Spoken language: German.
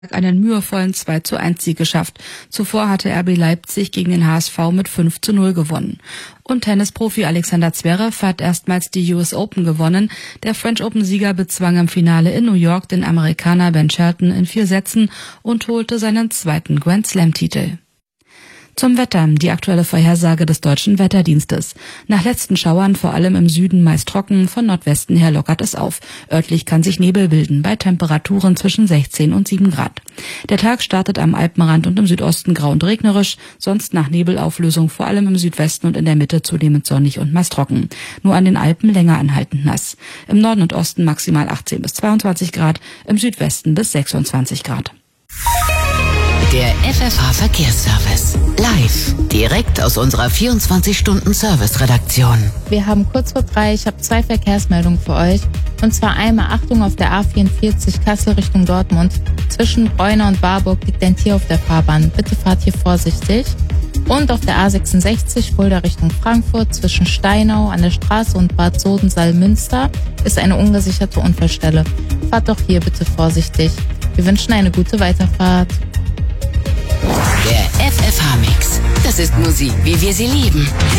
einen mühevollen 2:1 geschafft. Zuvor hatte RB Leipzig gegen den HSV mit 5:0 gewonnen. Und Tennisprofi Alexander Zverev hat erstmals die US Open gewonnen. Der French Open-Sieger bezwang im Finale in New York den Amerikaner Ben Shelton in 4 Sätzen und holte seinen 2. Grand Slam-Titel. Zum Wetter, die aktuelle Vorhersage des Deutschen Wetterdienstes. Nach letzten Schauern, vor allem im Süden meist trocken, von Nordwesten her lockert es auf. Örtlich kann sich Nebel bilden, bei Temperaturen zwischen 16 und 7 Grad. Der Tag startet am Alpenrand und im Südosten grau und regnerisch, sonst nach Nebelauflösung vor allem im Südwesten und in der Mitte zunehmend sonnig und meist trocken. Nur an den Alpen länger anhaltend nass. Im Norden und Osten maximal 18 bis 22 Grad, im Südwesten bis 26 Grad. Der FFH-Verkehrsservice. Live. Direkt aus unserer 24-Stunden-Service-Redaktion. Wir haben kurz vor 3. Ich habe 2 Verkehrsmeldungen für euch. Und zwar einmal Achtung auf der A44 Kassel Richtung Dortmund. Zwischen Bräuna und Warburg liegt ein Tier auf der Fahrbahn. Bitte fahrt hier vorsichtig. Und auf der A66 Fulda Richtung Frankfurt zwischen Steinau an der Straße und Bad Sodensaal-Münster ist eine ungesicherte Unfallstelle. Fahrt doch hier bitte vorsichtig. Wir wünschen eine gute Weiterfahrt. Der FFH-Mix. Das ist Musik, wie wir sie lieben.